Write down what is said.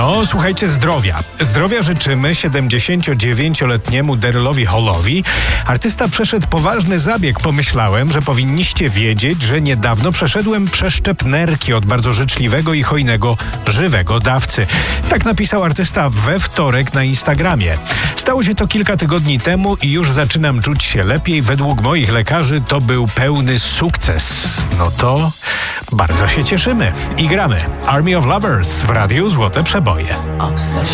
No, słuchajcie, zdrowia. Zdrowia życzymy 79-letniemu Darylowi Hallowi. Artysta przeszedł poważny zabieg. Pomyślałem, że powinniście wiedzieć, że niedawno przeszedłem przeszczep nerki od bardzo życzliwego i hojnego, żywego dawcy. Tak napisał artysta we wtorek na Instagramie. Stało się to kilka tygodni temu i już zaczynam czuć się lepiej. Według moich lekarzy to był pełny sukces. No to bardzo się cieszymy i gramy Army of Lovers w Radiu Złote Przeboje.